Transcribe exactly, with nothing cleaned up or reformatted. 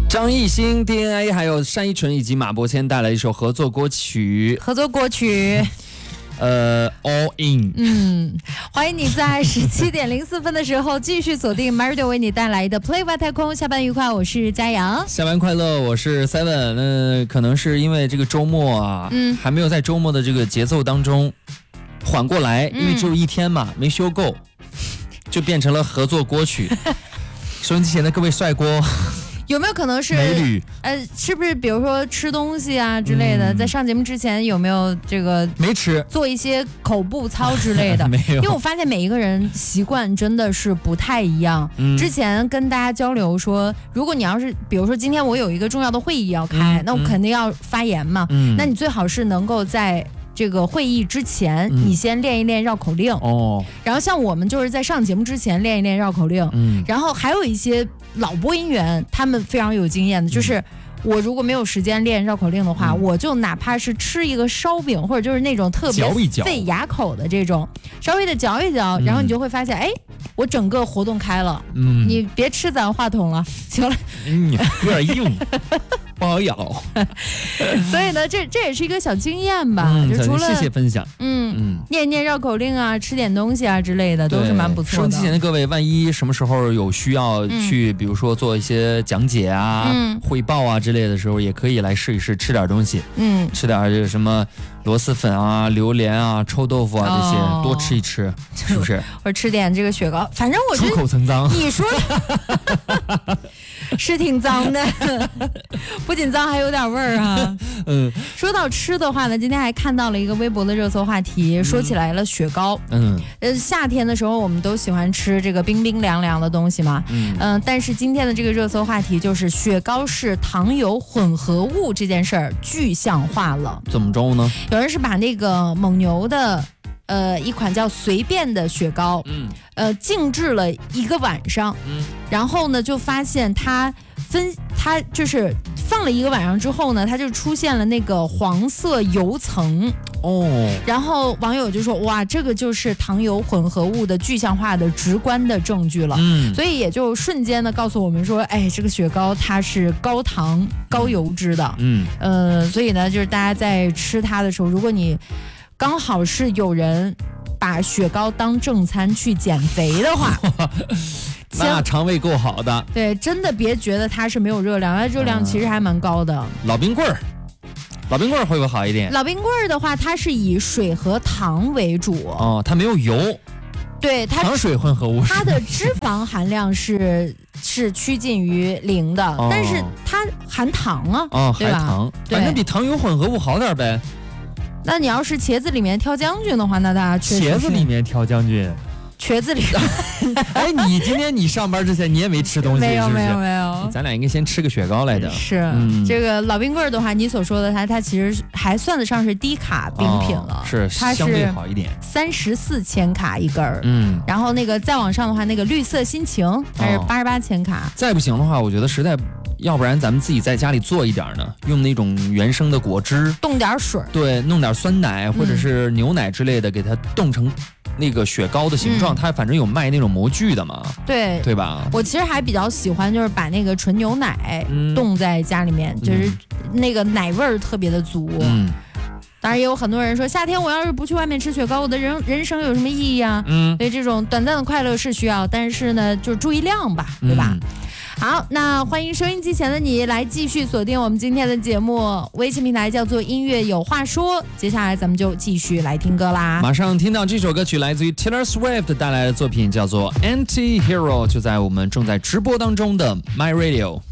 张艺兴、D N A 还有单依纯以及马伯骞带来一首合作歌曲， 合作歌曲。 呃 ，All In。 嗯，欢迎你在十七点零四分的时候继续锁定 MyRadio 为你带来的 Play 外太空。下班愉快，我是佳阳。 下班快乐，我是 Seven。那可能是因为这个周末啊，嗯，还没有在周末的这个节奏当中缓过来，因为只有一天嘛，没休够，就变成了合作歌曲。收音机前的各位帅哥。 有没有可能是美女？ 呃，是不是比如说吃东西啊之类的，嗯、在上节目之前有没有这个没吃做一些口部操之类的？ 没有， 因为我发现每一个人习惯真的是不太一样。嗯、之前跟大家交流说，如果你要是比如说今天我有一个重要的会议要开，嗯、那我肯定要发言嘛。嗯、那你最好是能够在这个会议之前，嗯、你先练一练绕口令哦。然后像我们就是在上节目之前练一练绕口令。嗯。然后还有一些老播音员，他们非常有经验的，就是我如果没有时间练绕口令的话，嗯、我就哪怕是吃一个烧饼，或者就是那种特别费牙口的这种，稍微的嚼一嚼，然后你就会发现，哎、嗯，我整个活动开了。嗯。你别吃咱话筒了，行了。 嗯，有点硬。不好咬， 所以呢，这这也是一个小经验吧。嗯、就除了谢谢分享， 嗯嗯，念念绕口令啊，吃点东西啊之类的，都是蛮不错的。收音机前的各位，万一什么时候有需要去，嗯、比如说做一些讲解啊、嗯、汇报啊之类的时候，也可以来试一试，吃点东西，嗯，吃点这个什么螺蛳粉啊、榴莲啊、臭豆腐啊这些，哦、多吃一吃，是不是？ 或者吃点这个雪糕，反正我觉得出口成脏。 你说是挺脏的。不仅脏还有点味儿啊。嗯，说到吃的话呢，今天还看到了一个微博的热搜话题，嗯、说起来了雪糕。嗯，呃，夏天的时候我们都喜欢吃这个冰冰凉凉的东西嘛。嗯、呃，但是今天的这个热搜话题就是雪糕是糖油混合物这件事儿具象化了。 怎么着呢？ 有人是把那个蒙牛的。呃，一款叫随便的雪糕，嗯，呃，静置了一个晚上，嗯，然后呢，就发现它分，它就是放了一个晚上之后呢，它就出现了那个黄色油层，哦，然后网友就说，哇，这个就是糖油混合物的具象化的直观的证据了，嗯，所以也就瞬间的告诉我们说，哎，这个雪糕它是高糖高油脂的，嗯，呃，所以呢，就是大家在吃它的时候，如果你刚好是有人把雪糕当正餐去减肥的话， 那肠胃够好的。 对，真的别觉得它是没有热量，它热量其实还蛮高的。 嗯、老冰棍儿，老冰棍儿会不会好一点？ 老冰棍儿的话，它是以水和糖为主。 哦，它没有油。 对，它糖水混合物， 它的脂肪含量是是趋近于零的，哦、但是它含糖啊， 哦，含糖，反正比糖油混合物好点呗。 那你要是茄子里面挑将军的话，那大家确实茄子里面挑将军， 瘸子里。 哎，你今天你上班之前你也没吃东西， 没有是不是？ 没有没有， 咱俩应该先吃个雪糕来着。 是、嗯、这个老冰棍的话，你所说的它，它其实还算得上是低卡冰品了， 哦、是它相对好一点， 三十四千卡一根儿。嗯，然后那个再往上的话，那个绿色心情它是八十八千卡、哦。 再不行的话，我觉得实在。要不然咱们自己在家里做一点呢，用那种原生的果汁， 冻点水， 对，弄点酸奶或者是牛奶之类的，嗯、给它冻成那个雪糕的形状。嗯、它反正有卖那种模具的嘛， 对对吧？ 我其实还比较喜欢，就是把那个纯牛奶冻在家里面，嗯、就是那个奶味儿特别的足。嗯。当然也有很多人说，夏天我要是不去外面吃雪糕，我的人人生有什么意义啊？嗯，所以这种短暂的快乐是需要，但是呢，就注意量吧，对吧？嗯、好，那欢迎收音机前的你来继续锁定我们今天的节目，微信平台叫做音乐有话说。接下来咱们就继续来听歌啦。 马上听到这首歌曲来自于 Taylor Swift 带来的作品叫做 Anti-Hero， 就在我们正在直播当中的 My Radio。